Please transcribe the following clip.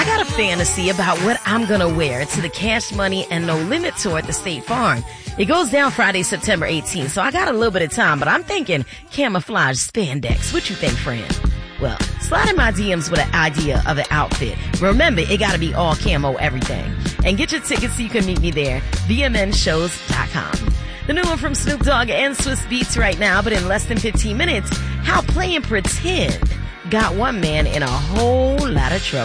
I got a fantasy about what I'm gonna wear to the Cash Money and No Limit tour at the State Farm. It goes down Friday, September 18th, so I got a little bit of time, but I'm thinking camouflage spandex. What you think, friend? Well, slide in my DMs with an idea of an outfit. Remember, it gotta be all camo everything. And get your tickets so you can meet me there, vmnshows.com. The new one from Snoop Dogg and Swiss Beats right now, but in less than 15 minutes, how playing pretend got one man in a whole lot of trouble.